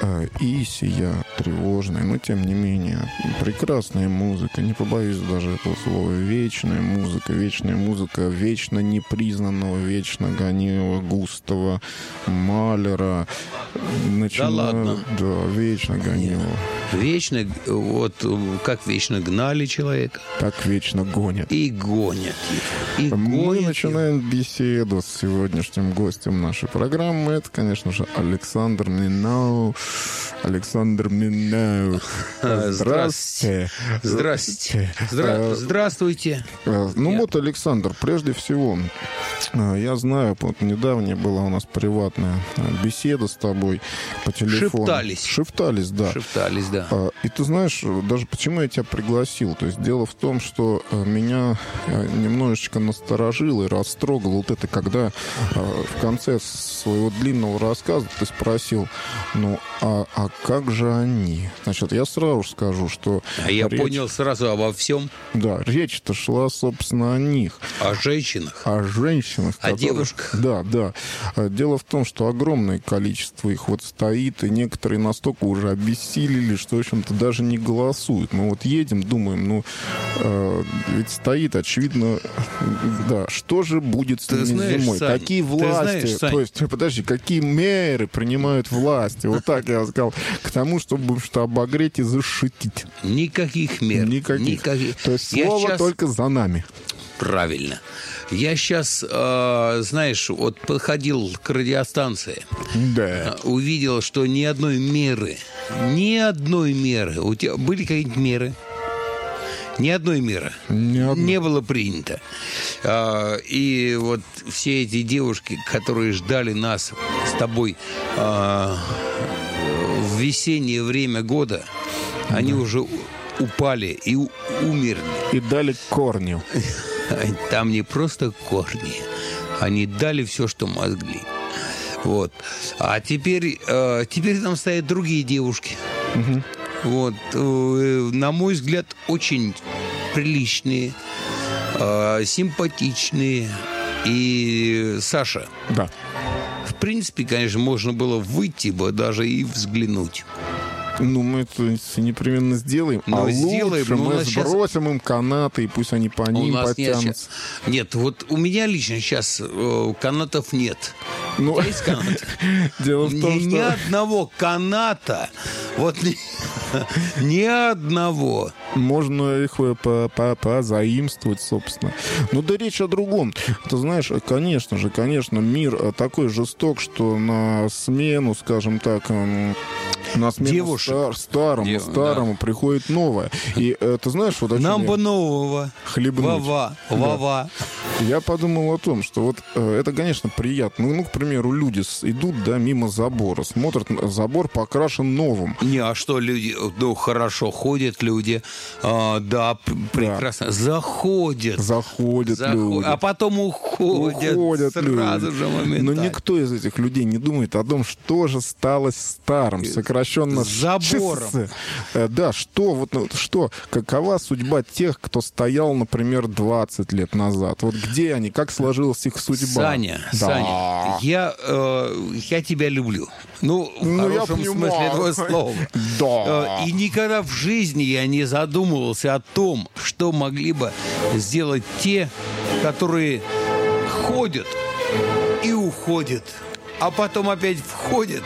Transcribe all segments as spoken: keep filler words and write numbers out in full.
и сия тревожная, но тем не менее прекрасная музыка, не побоюсь даже этого слова, вечная музыка, вечная музыка вечно непризнанного, вечно гонимого Густава Малера. Начиная, да ладно? Да, вечно гонимого. Вечно, вот как вечно гнали человека. Так вечно гонят. И гонят его. И Мы гонят начинаем его. беседу с сегодняшним гостем нашей программы. Это, конечно же, Александр Минау. Александр Минау. Здравствуйте. Здравствуйте. Здра... Здравствуйте. Ну вот, Александр, прежде всего, я знаю, вот недавняя была у нас приватная беседа с тобой по телефону. Шептались. Шептались, да. Шептались, да. И ты знаешь, даже почему я тебя пригласил? То есть дело в том, что меня немножечко насторожило и растрогало вот это, когда в конце своего длинного рассказа ты спросил, ну, а, а как же они? Значит, я сразу скажу, что... А я речь... понял сразу обо всем. Да, речь-то шла, собственно, о них. О женщинах. О женщинах. О которых... девушках. Да, да. Дело в том, что огромное количество их вот стоит, и некоторые настолько уже обессилели, что, в общем-то, даже не голосуют. Мы вот едем, думаем, ну, э, ведь стоит, очевидно, да, что же будет с ты ними знаешь, зимой? Сань, Какие власти, знаешь, Сань, то есть, подожди, какие меры принимают власти? Вот так я сказал, к тому, чтобы что обогреть и зашитить. Никаких мер. Никаких. Никаких. То есть Я слово щас... только за нами. Правильно. Я сейчас, э, знаешь, вот подходил к радиостанции, да. увидел, что ни одной меры, ни одной меры. У тебя были какие-нибудь меры? Ни одной меры Ни не было принято. А, и вот все эти девушки, которые ждали нас с тобой а, в весеннее время года, да. Они уже упали и у- умерли. И дали корню. Там не просто корни, они дали все, что могли. Вот. А теперь, э, теперь там стоят другие девушки. Угу. Вот. Э, на мой взгляд, очень приличные, э, симпатичные. И Саша. Да. В принципе, конечно, можно было выйти бы даже и взглянуть. Ну, мы это непременно сделаем. Ну, а сделаем, лучше но у мы нас сбросим им канаты, и пусть они по ним У нас нет, потянутся. щас- нет, вот у меня лично сейчас э, канатов нет. Ну, У тебя есть канат? дело в том, ни, ни что... одного каната, вот ни, ни одного. Можно их э, по- по- позаимствовать, собственно. Но да речь о другом. Ты знаешь, конечно же, конечно, мир э, такой жесток, что на смену, скажем так, эм, на смену Девушек. стар- старому, Дев- старому приходит новое. И э, ты знаешь, вот о чем Нам я бы нового. хлебнуть. Вова, Да. Вова. Я подумал о том, что вот э, это, конечно, приятно. Ну, к примеру, люди с- идут, да, мимо забора, смотрят, забор покрашен новым. Не, а что люди, ну, хорошо, ходят люди, а, да, п- прекрасно, заходят. Заходят Заход- люди. А потом уходят, Уходят сразу люди. же Но моментально. никто из этих людей не думает о том, что же стало старым, сокращенно С забором. ЧС. Э, Да, что, вот, ну, что, какова судьба тех, кто стоял, например, двадцать лет назад? Вот где они, как сложилась их судьба? Саня, Да. Саня, я, э, я тебя люблю. Ну, в Ну, я хорошем понимаю. смысле этого слова. Да. Э, И никогда в жизни я не задумывался о том, что могли бы сделать те, которые ходят и уходят, а потом опять входят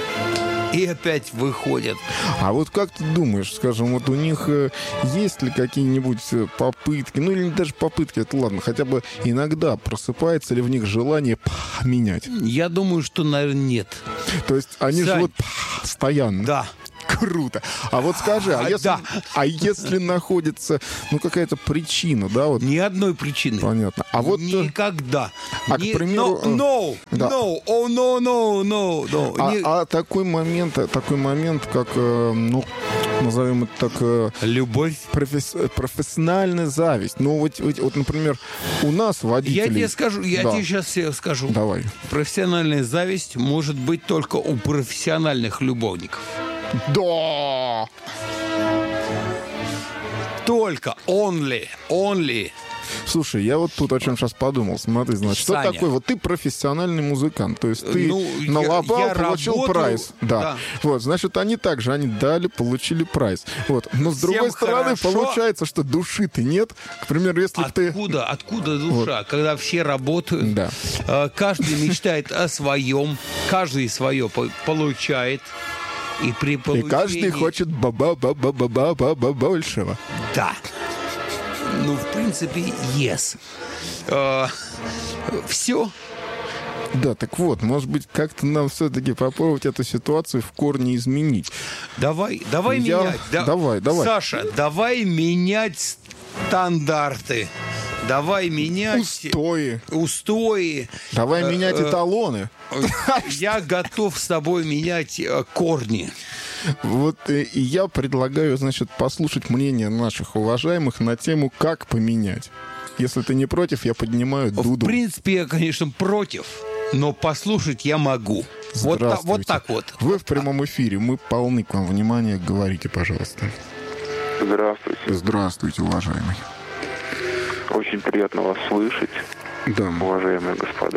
и опять выходят. А вот как ты думаешь, скажем, вот у них э, есть ли какие-нибудь э, попытки, ну или даже попытки, это ладно, хотя бы иногда просыпается ли в них желание поменять? Я думаю, что, наверное, нет. То есть они Сань. живут постоянно. Да. Круто. А вот скажи, а А, если, да. а если находится, ну, какая-то причина, да, вот, Ни одной причины. понятно. А вот... э, Никогда. а, к Ни- примеру, no, no, да. no, oh, no, no, no, no. А, Не- а такой момент, такой момент, как, э, ну, назовем это так, э, Любовь. професс- профессиональная зависть. Ну, вот, вот, вот, например, у нас водители... Я тебе скажу, я Да. тебе сейчас скажу. Давай. Профессиональная зависть может быть только у профессиональных любовников. Да! Только, only, only Слушай, я вот тут о чем сейчас подумал. Смотри, значит, Саня. что такое? Вот ты профессиональный музыкант, то есть ты Ну, налобал, я- я получил работаю, прайс. Да. да. Вот, значит, они также, они дали, получили прайс. Вот. Но с Всем другой стороны, хорошо. получается, что души-то нет. К примеру, если бы ты... Откуда, откуда душа? Когда все работают, Да. э, каждый мечтает о своем, каждый свое по- получает. И при И получении... каждый хочет ба-ба-ба-ба-ба-ба-ба большего. Да. Ну, в принципе, yes. Все. Да, так вот, может быть, как-то нам все-таки попробовать эту ситуацию в корне изменить. Давай, давай Я- менять. Да- давай, давай. Саша, давай менять стандарты. Давай менять Устои. устои. Давай Э, менять э, эталоны. Я готов с тобой менять э, корни. Вот э, и я предлагаю, значит, послушать мнение наших уважаемых на тему «Как поменять». Если ты не против, я поднимаю В дуду. принципе, я, конечно, против, но послушать я могу. Вот, та- вот Здравствуйте. так вот. Вы в прямом эфире, мы полны к вам внимания. Говорите, пожалуйста. Здравствуйте. Здравствуйте, уважаемый. Очень приятно вас слышать, Да. уважаемые господа.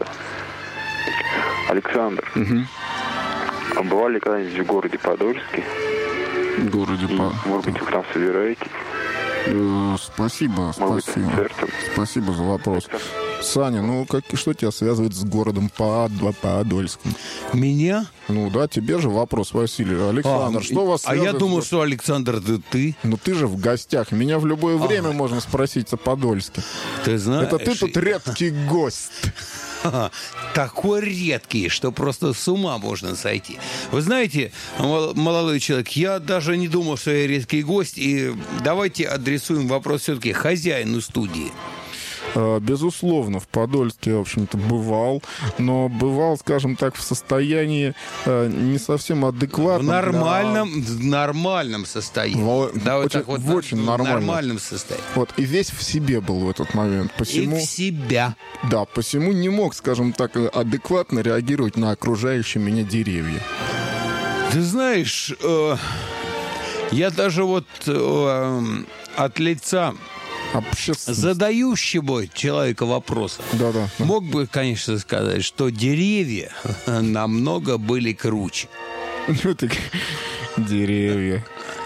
Александр, Угу. а бывали когда-нибудь в городе Подольске? В городе И, по... может быть, вы к нам собираетесь? Э, Спасибо, Может быть, спасибо. концертом? Спасибо за вопрос. Саня, ну как, что тебя связывает с городом Подо- Подольском? Меня? Ну да, тебе же вопрос, Василий. Александр, А, что вас А я связывает с думал, го- что, Александр, это ты. Ну ты же в гостях. Меня в любое время можно спросить о Подольске. Ты знаешь... Это ты тут редкий гость. Ха-ха, такой редкий, что просто с ума можно сойти. Вы знаете, мол- молодой человек, я даже не думал, что я редкий гость, и давайте адресуем вопрос все-таки хозяину студии. Э, Безусловно, в Подольске, в общем-то, бывал, но бывал, скажем так, в состоянии э, не совсем В адекватном. для- нормальном, в нормальном состоянии. Во- Да, вот очень- так вот, в очень в нормальном. нормальном состоянии. Вот, и весь в себе был в этот момент. Посему, И в себя. да, посему не мог, скажем так, э, адекватно реагировать на окружающие меня деревья. Ты знаешь, э, я даже вот э, от лица Общественно. задающего человека вопроса Да-да. да. мог бы, конечно, сказать, что деревья намного были круче. Ну, так, деревья.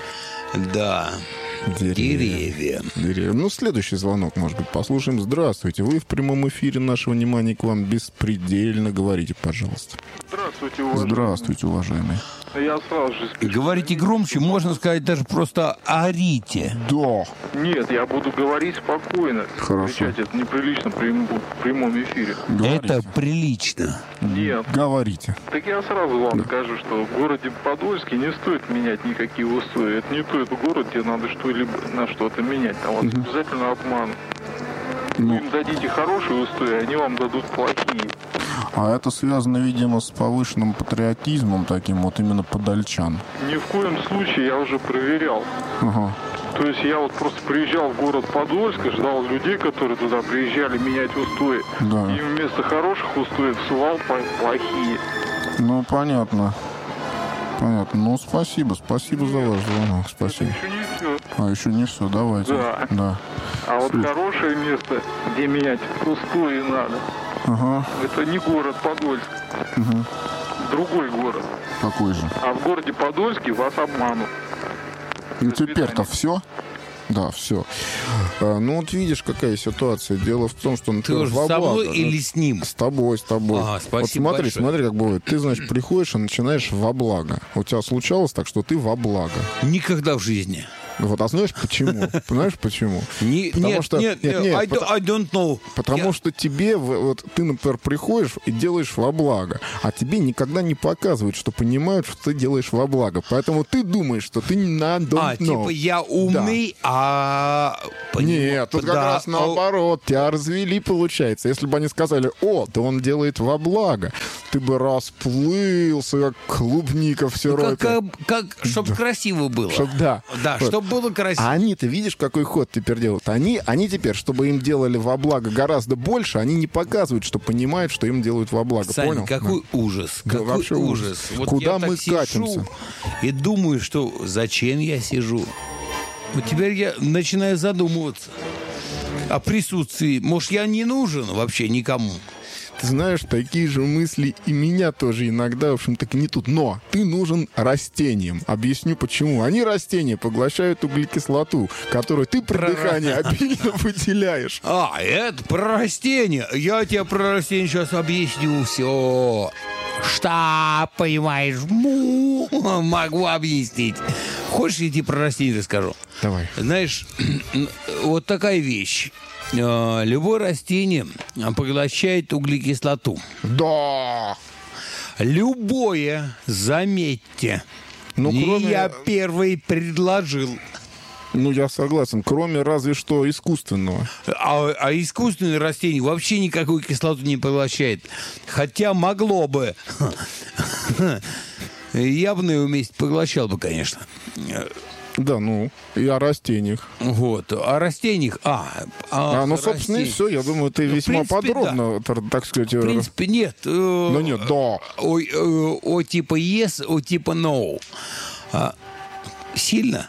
Да, Деревья. деревья. Деревья. Ну, следующий звонок, может быть, послушаем. Здравствуйте. Вы в прямом эфире. Наше внимание к вам беспредельно. Говорите, пожалуйста. Здравствуйте, уважаемый. Здравствуйте, уважаемый. Я сразу же спешу. Говорите громче, можно сказать даже просто орите. Да. Нет, я буду говорить спокойно. Хорошо. Кричать это неприлично в прям- в прямом эфире. Говорите. Это прилично. Нет. Говорите. Так я сразу вам скажу, что в городе Подольске не стоит менять никакие устои. Это не тот город, где надо что-либо на что-то менять. Там вас обязательно обманут. Вы Ну, им дадите хорошие устои, они вам дадут плохие. а это связано, видимо, с повышенным патриотизмом таким вот именно подольчан. Ни в коем случае я уже проверял. Ага. То есть я вот просто приезжал в город Подольск, и ждал людей, которые туда приезжали менять устои. Да. И вместо хороших устоев ссылал по- плохие. Ну, понятно. Понятно. Ну, спасибо. Спасибо за ваш звонок. Спасибо. Еще не все. А, еще не все. Давайте. Да. Да. А вот Слушай. хорошее место, где менять устои надо, Ага. это не город Подольск. Угу. Другой город. Какой же? А в городе Подольске вас обманут. Ну, До свидания. теперь-то все. Да, все. Ну, вот видишь, какая ситуация. Дело в том, что... Ты например, уже во со мной благо, или с ним? С тобой, с тобой. Ага, спасибо вот смотри, большое. смотри, как бывает. Ты, значит, приходишь и начинаешь во благо. У тебя случалось так, что ты во благо. Никогда в жизни. Вот, а знаешь почему? Знаешь почему? Не- Потому нет, что- нет, нет, нет, нет, I, пот- don't, I don't know. Потому Я- что тебе, в- вот ты, например, приходишь и делаешь во благо, а тебе никогда не показывают, что понимают, что ты делаешь во благо. Поэтому ты думаешь, что ты не надо. А, типа я умный, а... поним- Нет, тут как да, раз а- наоборот, тебя развели, получается. Если бы они сказали, о, да он делает во благо, ты бы расплылся, как клубника в Ну, сиропе. как, как, как чтобы красиво было. Чтоб- да. Да, Вот. чтобы было красиво. А они-то, видишь, какой ход теперь делают? Они, они теперь, чтобы им делали во благо гораздо больше, они не показывают, что понимают, что им делают во благо. Саня, Понял? какой ужас, Да, какой вообще ужас. ужас. Вот Куда я так мы сижу катимся? и думаю, что зачем я сижу. Вот теперь я начинаю задумываться. о присутствии. Может, я не нужен вообще никому. Ты знаешь, такие же мысли и меня тоже иногда, в общем-то, не тут. Но ты нужен растениям. Объясню почему. Они, растения, поглощают углекислоту, которую ты при Про- дыхании обильно выделяешь. А, это про растения. Я тебе про растения сейчас объясню все. Что, понимаешь, му, могу объяснить. Хочешь, я тебе про растения расскажу? Давай. Знаешь, вот такая вещь. Э, Любое растение поглощает углекислоту. Да! Любое, заметьте. Ну, Не кроме- я первый предложил. Ну, я согласен. Кроме разве что искусственного. А, а искусственное растение вообще никакую кислоту не поглощает. Хотя могло бы. Я бы на его месте поглощал бы, конечно. Да, ну, и о растениях. Вот. О растениях... А, А, о ну, собственно, и растениях. все. Я думаю, ты Ну, в весьма принципе, подробно, т- так сказать... В принципе, нет. Ну, Ну, нет, да. О, о, о типа yes, о типа no. А, сильно?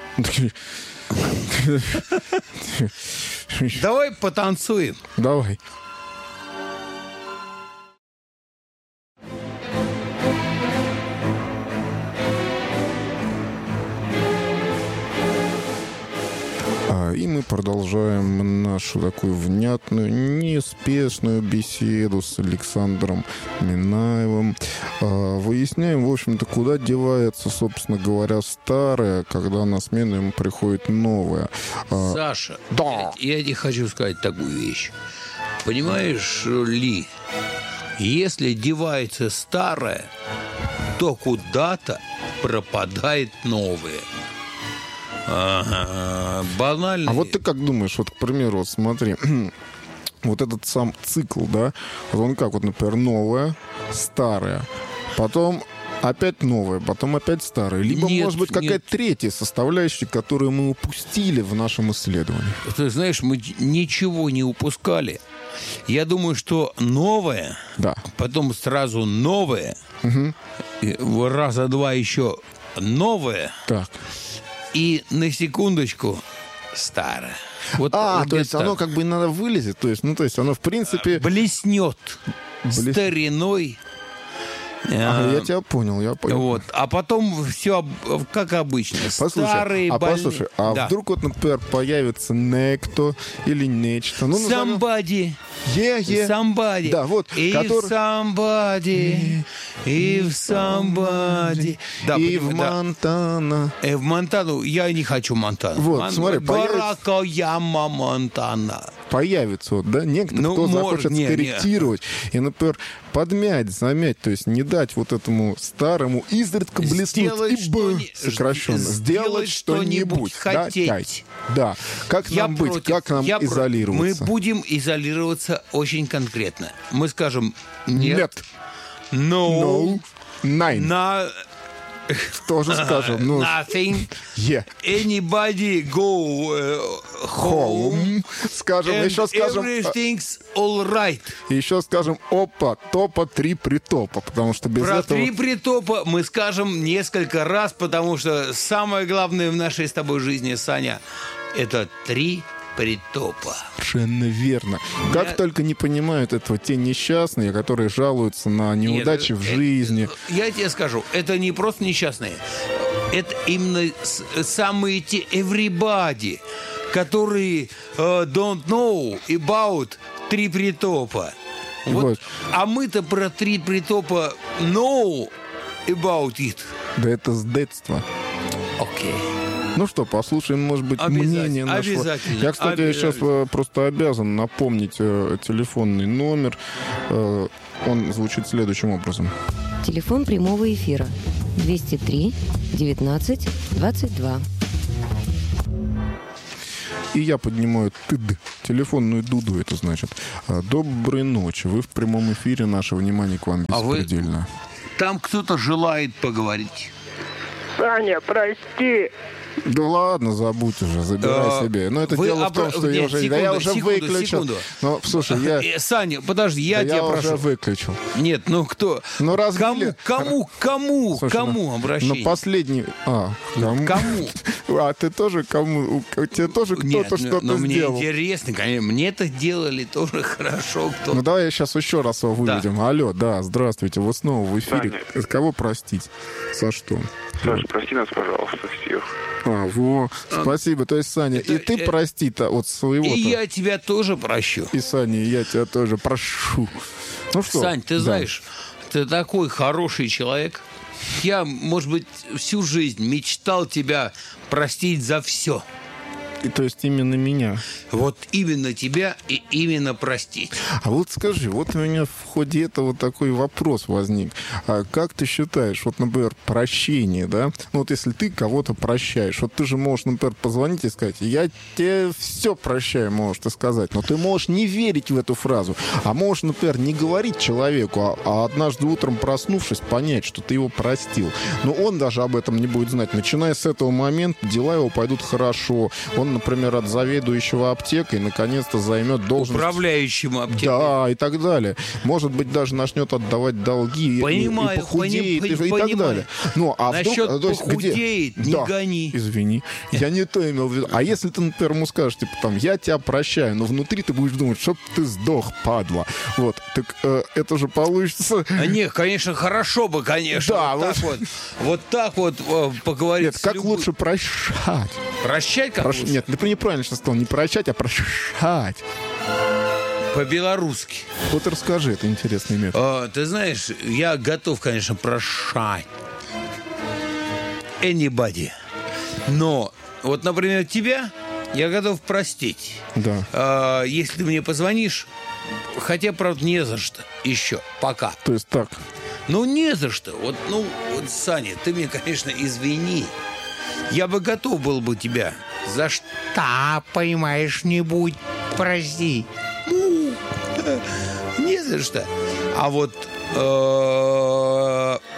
Давай потанцуем. Давай. А, И мы продолжаем нашу такую внятную, неспешную беседу с Александром Минаевым. А, Выясняем, в общем-то, куда девается, собственно говоря, старое, когда на смену ему приходит новое. А, Саша, Да. я, я тебе хочу сказать такую вещь. Понимаешь ли, если девается старое, то куда-то пропадает новое. Ага, банально. А вот ты как думаешь, вот, к примеру, вот смотри, вот этот сам цикл, да, вот он как, вот, например, новое, старое, потом опять новое, потом опять старое, либо, Нет, может быть, какая-то нет. третья составляющая, которую мы упустили в нашем исследовании. Ты знаешь, мы ничего не упускали. Я думаю, что новое, Да. потом сразу новое, и раза два еще новое, Так. и на секундочку старое. Вот А, вот то есть где-то оно как бы надо вылезет, то есть, ну, то есть оно, в принципе... блеснет Блес- стариной. Ага, А, я тебя понял, я понял. Вот. А потом все как обычно. Послушай, Старые, а больные. послушай, а Да. вдруг вот, например, появится некто или нечто, ну, назовем... Somebody. Е, е. Somebody. Да, вот, If который- somebody. If somebody. Да, и поним- в да. Монтана. Э, в Монтану. Я не хочу Монтану. Вот, Мон- смотри, Барака Яма Монтана. Появится, вот, да, некто, Ну, кто может, захочет не, не. скорректировать и, например, подмять, замять, то есть не дать вот этому старому изредка блеснуть Сделать и бы что-ни- сокращенно. сделать Сделать что-нибудь, что-нибудь. Да, хотеть. Кать? Да. Как Я нам быть? против. Как нам Я про- изолироваться? Мы будем изолироваться очень конкретно. Мы скажем нет, Нет. no, No. Nine. на Тоже скажем. Ну, nothing, е. anybody go э, home, Home. Скажем, and еще скажем... а, everything's all right. Еще скажем, опа, топа, три притопа, потому что без Про этого... три притопа мы скажем несколько раз, потому что самое главное в нашей с тобой жизни, Саня, это три притопа. Совершенно верно. Как Я- только не понимают этого те несчастные, которые жалуются на неудачи Нет, в э, жизни. Я тебе скажу, это не просто несчастные. Это именно с- самые те everybody, которые э, don't know about три притопа. Вот. Вот. А мы-то про три притопа know about it. Да это с детства. Окей. Ну что, послушаем, может быть, Обязательно, мнение нашего. обязательно, Я, кстати, сейчас обязательно. э, просто обязан напомнить э, телефонный номер. Э, он звучит следующим образом. Телефон прямого эфира двести три девятнадцать двадцать два. И я поднимаю тыд, телефонную дуду, это значит. Э, Доброй ночи. Вы в прямом эфире. Наше внимание к вам А вы- беспредельно. Там кто-то желает поговорить. Саня, прости. Да ладно, забудь уже, забирай А, себе. Но это вы дело в том, обра- что я Нет, уже, да секунду, я уже секунду, выключил. секунду. Ну, слушай, я, Э, Саня, подожди, я да тебя я прошу. уже выключил. Нет, ну кто? Ну, разбили- Кому, кому, кому, Слушай, кому ну, обращение? Ну, последний... А, кому? Кому? А ты тоже кому? У тебя тоже Нет, кто-то ну, что-то но мне сделал? интересно, конечно, мне это делали тоже хорошо. Кто... Ну, давай я сейчас еще раз его выведем. Алло, да, здравствуйте, вы снова в эфире. Саня. Кого простить? За что? Саша, прости нас, пожалуйста, всех. А, во, спасибо. То есть, Саня, это- и ты э- прости-то от своего-то. И я тебя тоже прощу. И, Саня, я тебя тоже прошу. Ну что? Сань, ты да. знаешь, ты такой хороший человек. Я, может быть, всю жизнь мечтал тебя простить за все. И, то есть именно меня. Вот именно тебя и именно простить. А вот скажи, вот у меня в ходе этого такой вопрос возник. А как ты считаешь, вот, например, прощение, да? Ну, вот если ты кого-то прощаешь, вот ты же можешь, например, позвонить и сказать, я тебе все прощаю, можешь ты сказать, но ты можешь не верить в эту фразу, а можешь, например, не говорить человеку, а, а однажды утром проснувшись, понять, что ты его простил. Но он даже об этом не будет знать. Начиная с этого момента, дела его пойдут хорошо. Он, например, от заведующего аптекой наконец-то займет должность... Управляющему аптекой. Да, и так далее. Может быть, даже начнет отдавать долги и- Понимаю, и, похудеет, поним- и, и так понимаю. далее. Ну, а Насчет вдруг, то есть, где- похудеет, не Да, гони. Извини, я не то имел в виду. А если ты, например, ему скажешь, типа, там, я тебя прощаю, но внутри ты будешь думать, чтоб ты сдох, падла. Вот, так э, это же получится... А нет, конечно, хорошо бы, конечно. Да, вот, так вот, вот так вот э, поговорить. Нет, с как любой- лучше прощать? Прощать как Прош- лучше? Нет, ты неправильно сейчас сказал, не прощать, а прощать. По-белорусски. Вот расскажи, это интересный метод. А, ты знаешь, я готов, конечно, прощать. Anybody. Но вот, например, тебя я готов простить. Да. А, если ты мне позвонишь, хотя, правда, не за что еще, пока. То есть так. Ну, не за что. Вот, ну, вот, Саня, ты мне, конечно, извини. Я бы готов был бы тебя за что, понимаешь, не будь, прости. Ну, да, не за что. А вот э,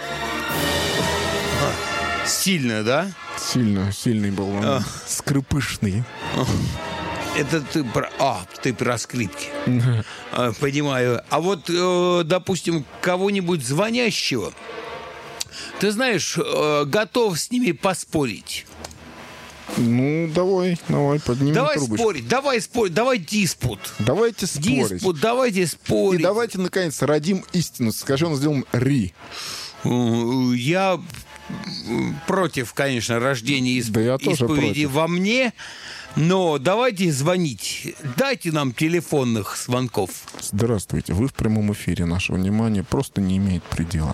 сильно, да? Сильно, сильный был он. А. Скрипышный. Это ты про... А, ты про скрипки. А, понимаю. А вот, э, допустим, кого-нибудь звонящего, ты знаешь, э, готов с ними поспорить. Ну, давай, давай, поднимем Давай трубочку. спорить, давай спорить, давай диспут. Давайте спорить. Диспут, давайте И спорить. давайте, наконец, родим истину. Скажи, он сделаем ри. Э, Я м, против, конечно, рождения исп- Да я тоже исповеди против. во мне, но давайте звонить. Дайте нам телефонных звонков. Здравствуйте, вы в прямом эфире. Наше внимание просто не имеет предела.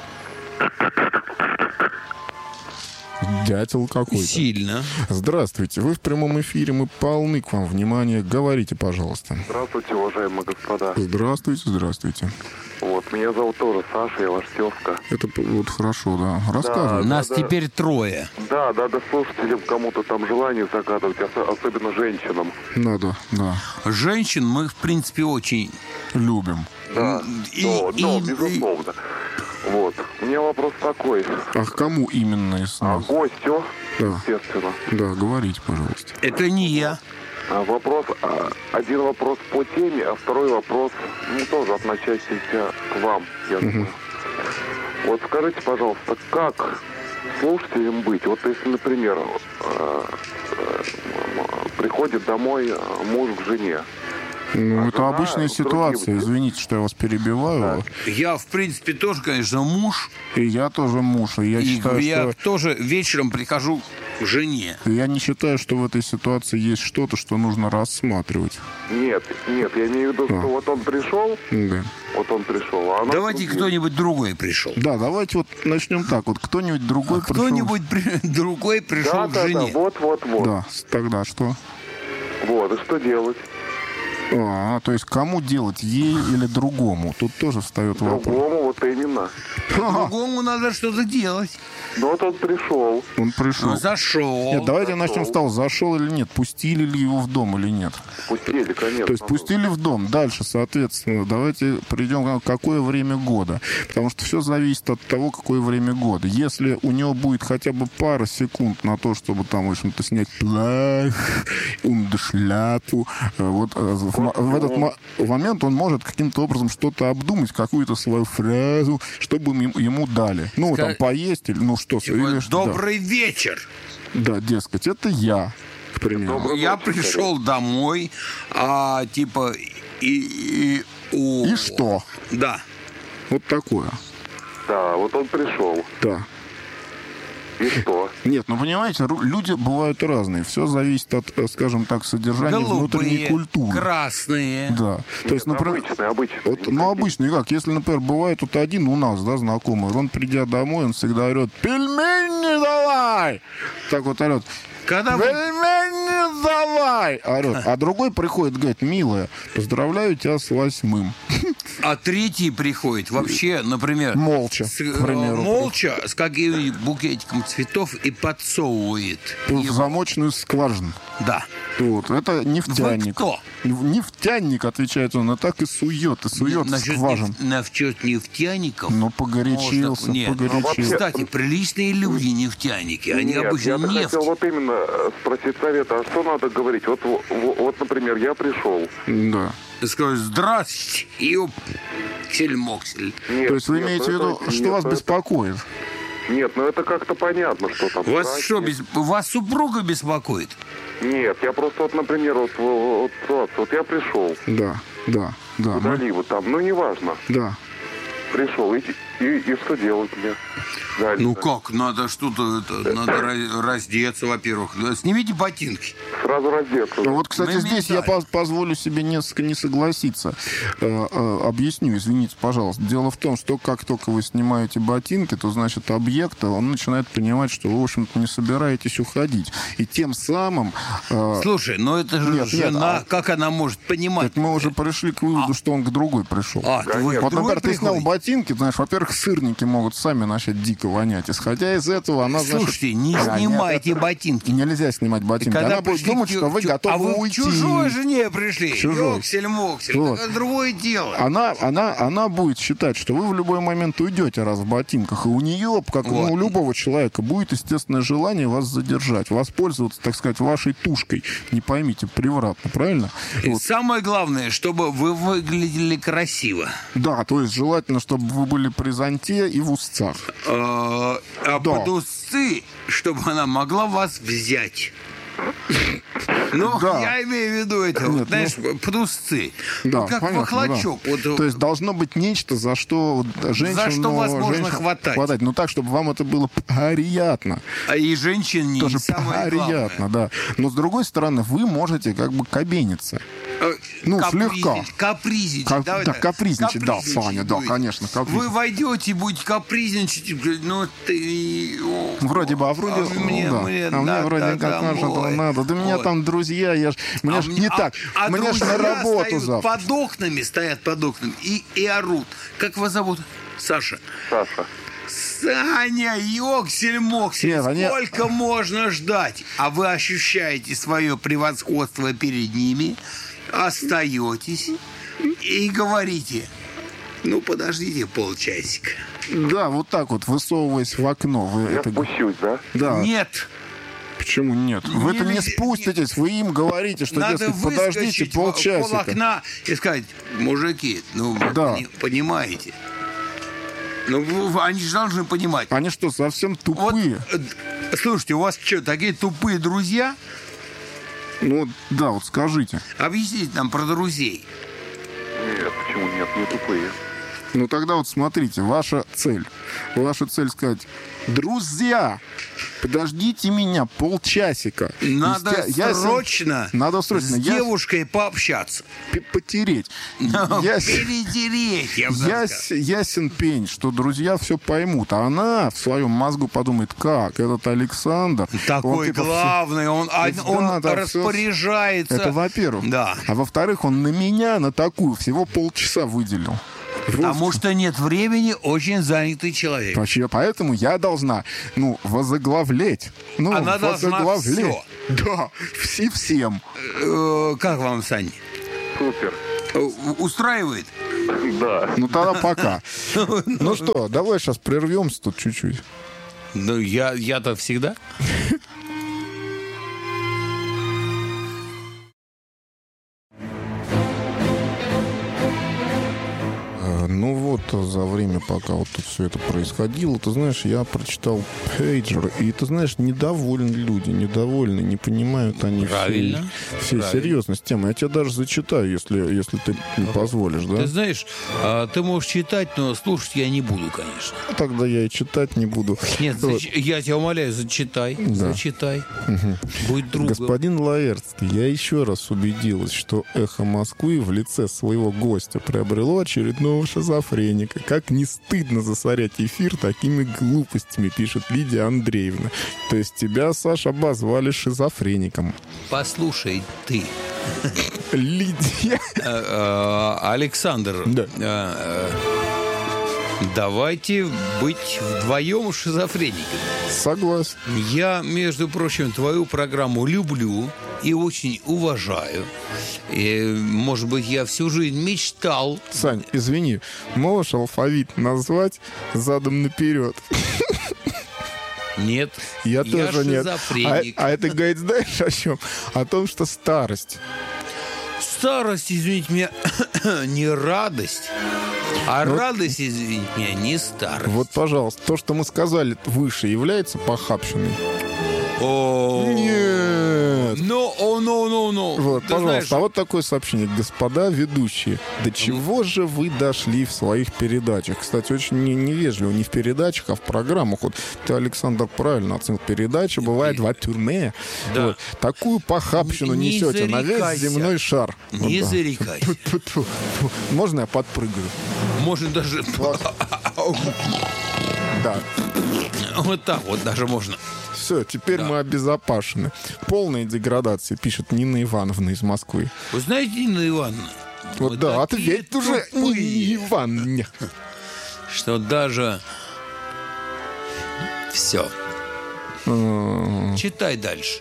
Дятел какой-то. Сильно. Здравствуйте, вы в прямом эфире. Мы полны к вам внимания. Говорите, пожалуйста. Здравствуйте, уважаемые господа. Здравствуйте, здравствуйте. Вот, меня зовут тоже Саша, я ваш тезка. Это п- вот хорошо, да. Рассказывай. Нас да. теперь трое. Да, надо слушателям кому-то там желание загадывать, ос- особенно женщинам. Надо, да. Женщин мы, в принципе, очень... Любим. Да, И- но, но, и- безусловно. Вот, у меня вопрос такой. А к кому именно из А нас? гостю, Да. естественно. Да, говорите, пожалуйста. Это не я. А вопрос, а, один вопрос по теме, а второй вопрос, ну, тоже относящийся к вам, я думаю. Вот скажите, пожалуйста, как слушателям быть? Вот если, например, э, э, приходит домой э, муж к жене. Ну, А это жена обычная вдруг ситуация. любит. Извините, что я вас перебиваю. Я, в принципе, тоже, конечно, муж. И я тоже муж. И я И считаю, я что... тоже вечером прихожу к жене. Я не считаю, что в этой ситуации есть что-то, что нужно рассматривать. Нет, нет, я имею в виду, А. что вот он пришел, Да. вот он пришел, а она... Давайте тут кто-нибудь другой пришел. Да, давайте вот начнем так. Вот кто-нибудь другой пришел... Кто-нибудь при- другой есть. пришел Да, к да, да, жене. вот, вот, вот. Да, тогда что? Вот, и что делать? А, то есть кому делать, ей или другому? Тут тоже встает вопрос. Другому, вот Вот именно. По-другому надо что-то делать. Ну вот он пришел. Он пришел. Ну, зашел. Нет, давайте начнем с того, зашел или нет, пустили ли его в дом или нет. Пустили, конечно. То есть пустили в дом. Дальше, соответственно, давайте придем к какое время года. Потому что все зависит от того, какое время года. Если у него будет хотя бы пара секунд на то, чтобы там, в общем-то, снять плащ, шляпу, вот в, в этот мо- момент он может каким-то образом что-то обдумать, какую-то свою фразу, чтобы ему, ему дали. Ну, Ска- там, поесть или, ну, что. Типа, или, добрый вечер. Да, дескать, это я, к примеру. Добрый Я вечер, пришел домой, а типа и, и, у... И что? Да. Вот такое. Да, вот он пришел. Да. И что? Нет, ну понимаете, ру- люди бывают разные. Все зависит от, э, скажем так, содержания внутренней Голубые, культуры. красные. Да. То есть, например, Обычный, обычный. вот, ну, обычно как, если, например, бывает вот один у нас, да, знакомый, он, придя домой, он всегда орет: пельмени давай! Так вот орет: Когда вы... пельмени давай! Орет. А другой приходит, говорит: милая, поздравляю тебя с восьмым. А третий приходит вообще, например... Молча, с- к примеру. молча, с каким-нибудь букетиком цветов и подсовывает. В его. замочную скважину. Да. Вот. Это нефтяник. Вы кто? Нефтяник, отвечает он, а так и сует, и сует Насчет скважин. неф- насчет нефтяников... Ну, погорячился, можно- Нет, ну, погорячился. кстати, приличные люди нефтяники. Они Нет, обычно я нефть. хотел вот именно э, спросить совета, а что надо говорить? Вот, вот, вот, например, я пришел. Да. Скажу: здравствуйте, ёп, ксель-моксель. Нет, То есть вы нет, имеете в ну виду, это- что нет, вас ну это- беспокоит? Нет, ну это как-то понятно, что там. Вас Здрасте. что, без... вас супруга беспокоит? Нет, я просто вот, например, вот, вот, вот, вот я пришел, Да, да, да. ну, удали вот там, ну неважно, да. пришел, и, и, и что делать мне? Дальше. Ну как, надо что-то, это, надо ra- раздеться, во-первых. Да, снимите ботинки. Сразу раздеться. Ну, вот, кстати, здесь я Моментально. поз- позволю себе несколько не согласиться. Э, э, объясню, извините, пожалуйста. Дело в том, что как только вы снимаете ботинки, то, значит, объект, он начинает понимать, что вы, в общем-то, не собираетесь уходить. И тем самым... э, Слушай, ну это же Нет, нет, жена, а- как она может понимать? так мы уже пришли к выводу, что он к другой пришел. А, Конечно. вы Вот, другой например, ты снял приходите? ботинки, знаешь, во-первых, сырники могут сами начать дико вонять. Исходя из этого, она, значит... Слушайте, не А, нет, снимайте это- ботинки. Нельзя снимать ботинки. Когда Она будет пришли думать, к- что вы чу- готовы а вы к уйти. чужой жене пришли. Чужой. Ёксель-моксель. Вот. Это другое дело. Она, она, она будет считать, что вы в любой момент уйдете раз в ботинках. И у нее, как ну, Вот. у любого человека, будет естественное желание вас задержать, воспользоваться, так сказать, вашей тушкой. Не поймите превратно, правильно? И Вот. самое главное, чтобы вы выглядели красиво. Да, то есть желательно, чтобы вы были при зонте и в узцах. А а Да. под усы, чтобы она могла вас взять. Ну, Да. я имею в виду это, Нет, вот, знаешь, под усцы. Да, Ну, как понятно, вахлачок. да. Вот, То есть должно быть нечто, за что вот женщину... что вас можно женщин- хватать. Ну так, чтобы вам это было приятно. а и женщин не Тоже самое приятно, да. Но с другой стороны, вы можете как бы кабениться. главное. Ну, Капризничать, слегка. Капризничать. Ка- давай да, так. капризничать, да, Капризничать Саня, да, будете. конечно, капризничать. Вы войдете, будете капризничать, и говорить: ну ты... о, Вроде бы, а вроде, а мне, да. мне а мне надо вроде как домой. этого надо. Да меня Вот. там друзья, я ж, мне А ж мне- не а- так. а мне ж на друзья работу стоят завтра. под окнами, стоят под окнами и, и орут. Как вас зовут? Саша. Саша. Саня, ёксель-моксель, Нет, они- сколько можно ждать? А вы ощущаете свое превосходство перед ними, остаетесь и говорите: ну, подождите полчасика. Да, вот так вот, высовываясь в окно. Вы Я это... спущусь, да? Да. Нет. Почему нет? Вы это не Нельзя- спуститесь, вы им говорите, что, Надо дескать, подождите выскочить в пол полчасика. окна и сказать: мужики, ну вы Да. пони- понимаете. Ну, вы- вы- они же должны понимать. Они что, совсем Вот, тупые? э, слушайте, у вас что, такие тупые друзья? Ну, да, вот скажите. Объясните нам про друзей. Нет, почему нет, не тупые. Ну, тогда вот смотрите, ваша цель. Ваша цель сказать: друзья, подождите меня полчасика. Надо Естя- ясен- срочно Надо срочно. с Я- девушкой пообщаться. п- Потереть. Ну, Яс- Перетереть, я бы даже Яс- сказал. Ясен пень, что друзья все поймут. А она в своем мозгу подумает: как, этот Александр... он Такой типа всё- главный, он, а- Да, он да, всё- распоряжается. Это во-первых. Да. А во-вторых, он на меня, на такую, всего полчаса выделил. Потому что нет времени, очень занятый человек. Вообще, поэтому я должна, ну, возглавлять. Ну, Она должна возглавлять. Да, все всем. Э, Как вам, Сань? Супер. Э, Устраивает? Да. Ну, тогда пока. Ну что, давай сейчас прервемся тут чуть-чуть. Ну, я, я-то всегда. Ну вот, за время, пока вот тут все это происходило, ты знаешь, я прочитал пейджер, и ты знаешь, недовольны люди, недовольны, не понимают они Правильно. всей, всей серьезности темы. Я тебе даже зачитаю, если, если ты не позволишь, да? Ты знаешь, а, ты можешь читать, но слушать я не буду, конечно. Тогда я и читать не буду. Нет, Вот. зач- я тебя умоляю, зачитай, Да. зачитай. Будь другом. Господин Лаэртский, я еще раз убедилась, что «Эхо Москвы» в лице своего гостя приобрело очередного шизофреника. Как не стыдно засорять эфир такими глупостями, пишет Лидия Андреевна. То есть тебя, Саша, обозвали шизофреником. Послушай, ты, Лидия. э, э, Александр, Да. э, э, давайте быть вдвоем шизофрениками. Согласен. Я, между прочим, твою программу люблю и очень уважаю. И, может быть, я всю жизнь мечтал. Сань, извини, можешь алфавит назвать задом наперед? Нет, Я, тоже нет. А, шизофреник. а это говорит, знаешь, о чем? О том, что старость. Старость, извините меня, не радость. А радость, извините меня, не старость. Вот, пожалуйста, то, что мы сказали выше, является похабщиной? О, Нет. Ну, о, ну, ну, ну. Вот, Ты пожалуйста, знаешь, а вот такое сообщение. Господа ведущие, до чего же вы дошли в своих передачах? Кстати, очень не- невежливо, не в передачах, а в программах. Вот ты, Александр, правильно оценил. Передача бывает в тюрьме. Да. Вот. Такую похабщину Не несете на весь зарекайся. земной шар. Не Вот, да. зарекайся. Тьфу-тьфу-тьфу. Можно я подпрыгаю? можно даже... Да. Вот так вот даже можно. Все, теперь Да. мы обезопасены. Полная деградация, пишет Нина Ивановна из Москвы. Вы знаете, Нина Ивановна, Вот вы да, такие ответь уже, тупые, Нине Ивановне. что даже... Все. М, Читай дальше.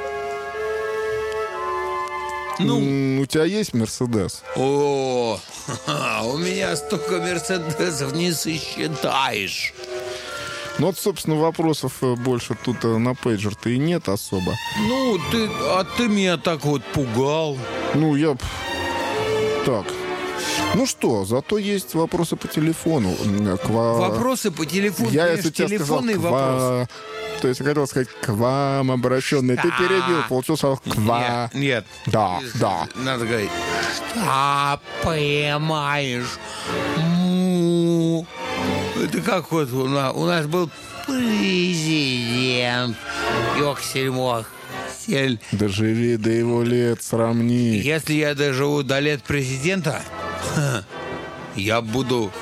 Ну, м, У тебя есть Мерседес? о, ха-ха, у меня столько мерседесов не сосчитаешь. Ну вот, собственно, вопросов э, больше тут э, на пейджер-то и нет особо. Ну, ты, а ты меня так вот пугал. Ну, я... б- Так. Ну что, зато есть вопросы по телефону. М, к ва- Вопросы по телефону. Я, ты если ж тебе сказал, телефонный к вопрос. ва- То есть я хотел сказать к вам обращенный. Ты перебил, получился к ва. Нет, нет. Да, да. Надо говорить. А, понимаешь. Му. Это как вот у нас, у нас был президент Йоксель-Моксель. Доживи до его лет, сравни. Если я доживу до лет президента, ха, я буду...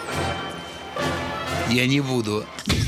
Я не буду.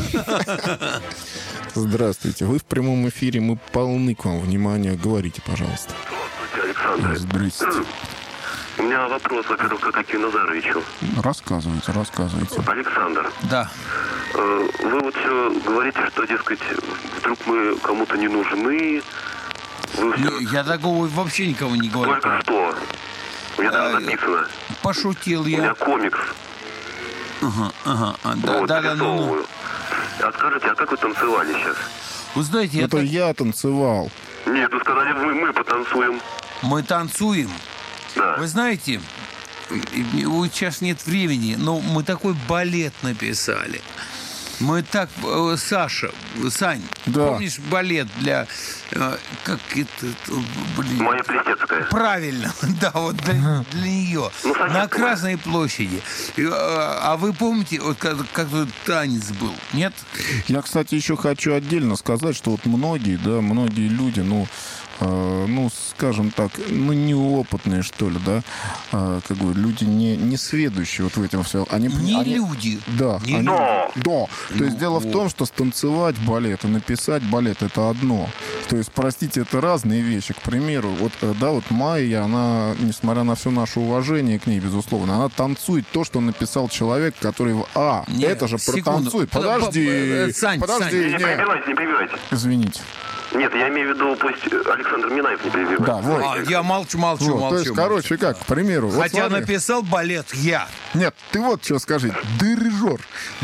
Здравствуйте. Вы в прямом эфире. Мы полны к вам внимания. Говорите, пожалуйста. Александр, Здравствуйте. у меня вопрос, во-первых, к Акиму Назаровичу. Рассказывайте, рассказывайте. Александр, Да. э, вы вот все говорите, что, дескать, вдруг мы кому-то не нужны. Вы все... Я такого вообще никому не говорю. Только что. У меня А, там написано. Пошутил У меня я. комикс. Ага, ага. а, Да, Вот, да, да, ну, ну. нарисовываю. А скажите, а как вы танцевали сейчас? Вы знаете, Это это... я танцевал. Нет, вы сказали, мы, мы потанцуем. мы танцуем. Да. Вы знаете, и- и- вот сейчас нет времени, но мы такой балет написали. Мы так, э, Саша, Сань, Да. помнишь балет для, э, как это, э, блин, Майя Плесецкая. правильно, да, вот для, для нее, Ну, совсем на класс. Красной площади. И, э, а вы помните, вот как, как тут танец был, нет? Я, кстати, еще хочу отдельно сказать, что вот многие, да, многие люди, ну, э, ну, скажем так, ну, неопытные, что ли, да, э, как бы люди не, не сведущие вот в этом все. Они, Не они, люди. Да. Не они, люди. да. То Ну, есть дело в том, что станцевать балет и написать балет — это одно. То есть, простите, это разные вещи. К примеру, вот, э, да, вот Майя, она, несмотря на все наше уважение к ней, безусловно, она танцует то, что написал человек, который... А, Нет, это же секунду. протанцует. Под- Подожди, под- Сань, подожди. Сань. Не не. перебивайте, не перебивайте. Извините. Нет, я имею в виду, пусть Александр Минаев не перебивает. Да, вот. А, я молчу, молчу, Вот, молчу. то есть, короче, как, к примеру... вот Хотя смотри. написал балет я. Нет, ты вот что скажи. Дирижер.